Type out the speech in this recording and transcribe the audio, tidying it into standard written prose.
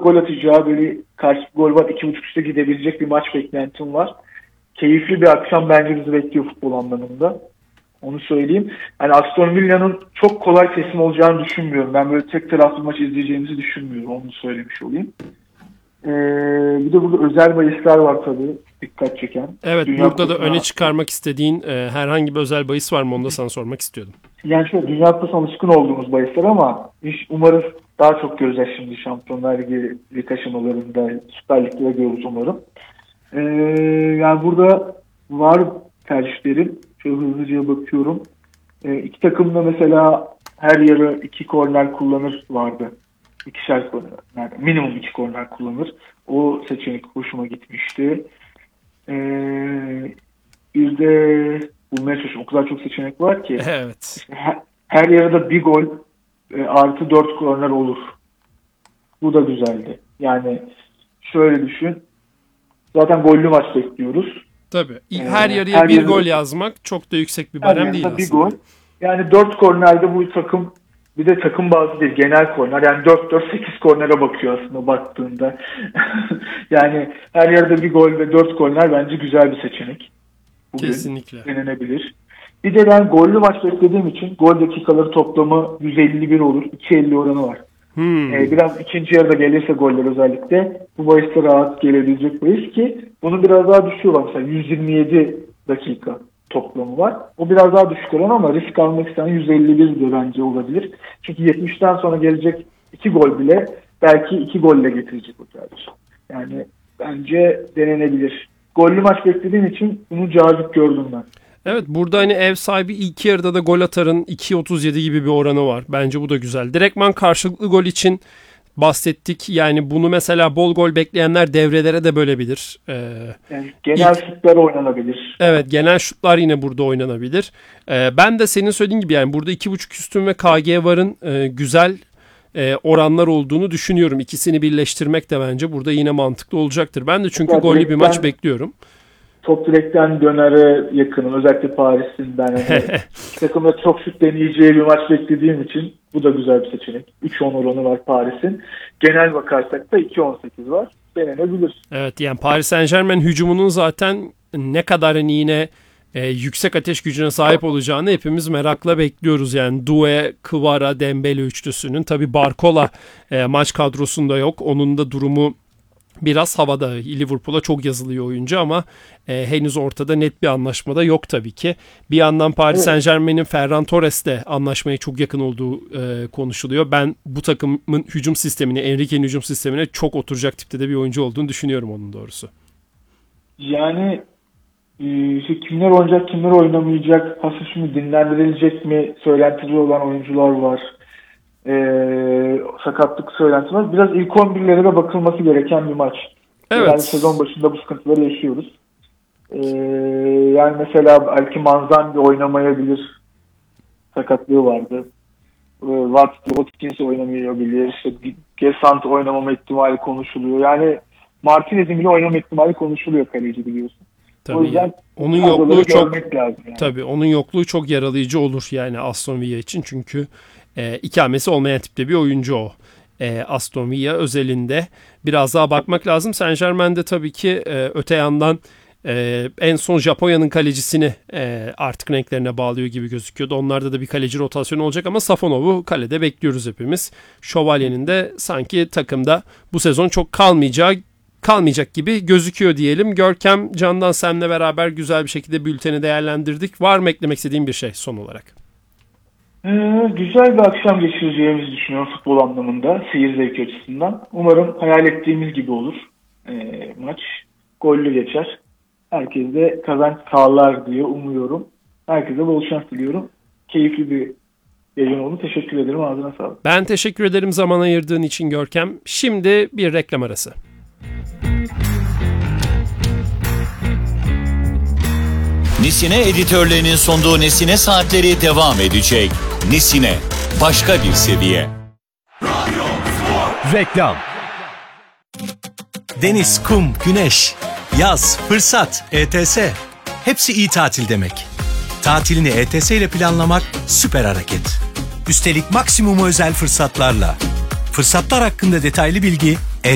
gol atacağı, böyle karşı gol var, 2.5 üste gidebilecek bir maç beklentim var. Keyifli bir akşam bence bizi bekliyor futbol anlamında. Onu söyleyeyim. Yani Aston Villa'nın çok kolay teslim olacağını düşünmüyorum. Ben böyle tek taraflı maç izleyeceğimizi düşünmüyorum. Onu söylemiş olayım. Bir de burada özel bahisler var tabii. Dikkat çeken. Evet, burada da öne çıkarmak istediğin herhangi bir özel bahis var mı? Onu da sana sormak istiyordum. Yani şöyle, Dünya Kupası'na alışkın olduğumuz bahisler ama umarız daha çok göreceğiz şimdi Şampiyonlar Ligi lig aşamalarında, Süper Lig'de görürüz umarım. Yani burada var tercihlerim. Şöyle hızlıca bakıyorum. İki takım da mesela her yarı 2 korner kullanır vardı. 2'şer korner. Yani minimum 2 korner kullanır. O seçenek hoşuma gitmişti. Bir de bulmaya çalışıyorum. O kadar çok seçenek var ki. Evet. Her yarıda bir gol artı 4 korner olur. Bu da güzeldi. Yani şöyle düşün. Zaten gollü maç bekliyoruz. Tabii. Her yarıya bir gol yazmak çok da yüksek bir barem değil aslında. Bir gol. Yani 4 kornerde bu takım, bir de takım bazı değil, genel korner. Yani 4-4-8 kornere bakıyor aslında baktığında. Yani her yarıda bir gol ve 4 korner bence güzel bir seçenek. Bugün kesinlikle denenebilir. Bir de ben gollü maç beklediğim için gol dakikaları toplamı 151 olur. 2.50 oranı var. Biraz ikinci yarıda gelirse goller özellikle bu bahiste rahat gelebilecek bahis ki bunun biraz daha düşüğü var. Mesela 127 dakika toplamı var. O biraz daha düşük oran ama risk almak isteyen 151 de bence olabilir. Çünkü 70'ten sonra gelecek 2 gol bile belki 2 golle getirecek o tercih. Yani bence denenebilir. Gollü maç beklediğim için bunu cazip gördüm ben. Evet, burada hani ev sahibi ilk yarıda da gol atarın 2.37 gibi bir oranı var. Bence bu da güzel. Direktman karşılıklı gol için bahsettik. Yani bunu mesela bol gol bekleyenler devrelere de bölebilir. Yani genel şutlar oynanabilir. Evet, genel şutlar yine burada oynanabilir. Ben de senin söylediğin gibi yani burada 2.5 üstün ve KG varın güzel oranlar olduğunu düşünüyorum. İkisini birleştirmek de bence burada yine mantıklı olacaktır. Ben de çünkü gollü bir maç bekliyorum. Top direkten dönere yakınım. Özellikle Paris'in ben takımda çok şut deneyeceği bir maç beklediğim için bu da güzel bir seçenek. 3-10 oranı var Paris'in. Genel bakarsak da 2-18 var. Denenebilir. Evet, yani Paris Saint-Germain hücumunun zaten ne kadar hani yine yüksek ateş gücüne sahip olacağını hepimiz merakla bekliyoruz. Yani Doué, Kvara, Dembele üçlüsünün. Tabii Barcola maç kadrosunda yok. Onun da durumu biraz havada. Liverpool'a çok yazılıyor oyuncu ama henüz ortada net bir anlaşma da yok tabii ki. Bir yandan Paris Saint-Germain'in Ferran Torres'le anlaşmaya çok yakın olduğu konuşuluyor. Ben bu takımın hücum sistemine, Enrique'nin hücum sistemine çok oturacak tipte de bir oyuncu olduğunu düşünüyorum onun doğrusu. Yani kimler oynayacak, kimler oynamayacak, hafif mi dinlendirilecek mi söylentileri olan oyuncular var. Sakatlık söylenti var. Biraz ilk 11'lere de bakılması gereken bir maç. Evet. Yani sezon başında bu sıkıntıları yaşıyoruz. Yani mesela belki Manzandi oynamayabilir. Sakatlığı vardı. Watkins oynamayabilir. İşte Gesant oynamama ihtimali konuşuluyor. Yani Martinez'in bile oynama ihtimali konuşuluyor kaleci biliyorsun. Tabii o yüzden onun yokluğu çok yani. Tabii onun yokluğu çok yaralayıcı olur yani Aston Villa için çünkü ikamesi olmayan tipte bir oyuncu o. Aston Villa özelinde biraz daha bakmak lazım. Saint-Germain'de tabii ki öte yandan en son Japonya'nın kalecisini artık renklerine bağlıyor gibi gözüküyordu. Onlarda da bir kaleci rotasyonu olacak ama Safonov'u kalede bekliyoruz hepimiz. Şövalye'nin de sanki takımda bu sezon çok kalmayacak gibi gözüküyor diyelim. Görkem, Candan senle beraber güzel bir şekilde bülteni değerlendirdik. Var mı eklemek istediğin bir şey son olarak? Güzel bir akşam geçireceğimizi düşünüyorum futbol anlamında, seyir zevki açısından. Umarım hayal ettiğimiz gibi olur maç. Gollü geçer. Herkes de kazanç sağlar diye umuyorum. Herkese bol şans diliyorum. Keyifli bir yayın oldu. Teşekkür ederim. Ağzına sağlık. Ben teşekkür ederim zaman ayırdığın için Görkem. Şimdi bir reklam arası. Nesine editörlerinin sunduğu Nesine Saatleri devam edecek. Nesine, başka bir seviye. Reklam. Deniz, kum, güneş, yaz, fırsat, ETS. Hepsi iyi tatil demek. Tatilini ETS ile planlamak süper hareket. Üstelik maksimuma özel fırsatlarla. Fırsatlar hakkında detaylı bilgi